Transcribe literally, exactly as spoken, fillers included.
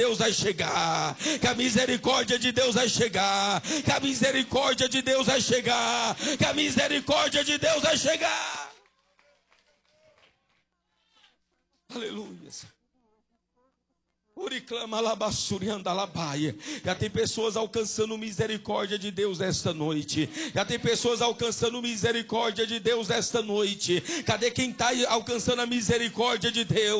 Deus vai chegar, que a misericórdia de Deus vai chegar, que a misericórdia de Deus vai chegar, que a misericórdia de Deus vai chegar. Aleluia. Já tem pessoas alcançando misericórdia de Deus esta noite. Já tem pessoas alcançando misericórdia de Deus esta noite. Cadê quem está alcançando a misericórdia de Deus?